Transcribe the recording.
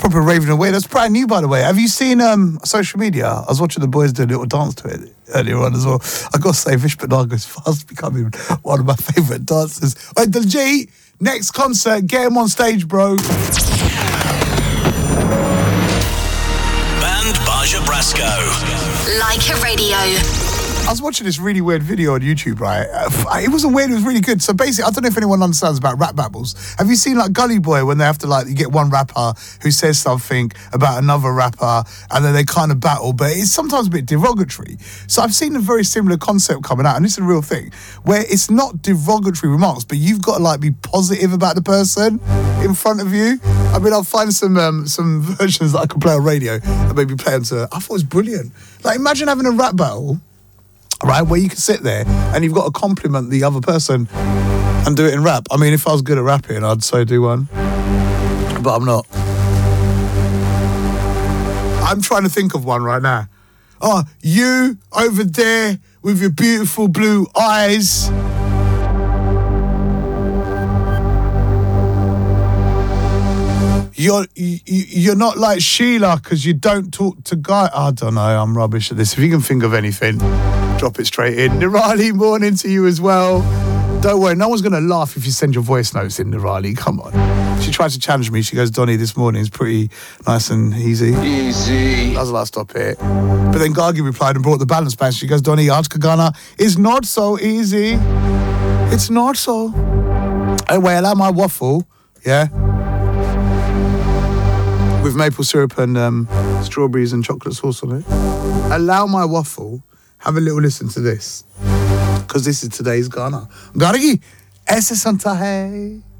proper raving away. That's brand new, by the way. Have you seen social media? I was watching the boys do a little dance to it earlier on as well. I got to say, Vish Banaga is fast becoming one of my favourite dancers. Right, Diljit, next concert, get him on stage, bro. Band Baja Brasco. Like a Radio. I was watching this really weird video on YouTube, right? It wasn't weird, it was really good. So basically, I don't know if anyone understands about rap battles. Have you seen like Gully Boy when they have to you get one rapper who says something about another rapper and then they kind of battle, but it's sometimes a bit derogatory. So I've seen a very similar concept coming out, and this is a real thing, where it's not derogatory remarks, but you've got to be positive about the person in front of you. I mean, I'll find some versions that I can play on radio and maybe play them to. I thought it was brilliant. Like, imagine having a rap battle, right, where you can sit there and you've got to compliment the other person and do it in rap. I mean, if I was good at rapping, I'd so do one. But I'm not. I'm trying to think of one right now. Oh, you over there with your beautiful blue eyes. You're not like Sheila because you don't talk to guys. I don't know, I'm rubbish at this. If you can think of anything, drop it straight in. Nirali, morning to you as well. Don't worry, no one's going to laugh if you send your voice notes in, Nirali. Come on. She tried to challenge me. She goes, Donny, this morning is pretty nice and easy. Easy. I was like, stop it. But then Gargi replied and brought the balance back. She goes, Donny, Art Kagana is not so easy. It's not so. Anyway, allow my waffle, yeah? With maple syrup and strawberries and chocolate sauce on it. Allow my waffle. Have a little listen to this. Because this is today's Ghana. Gargi, ese santa hai.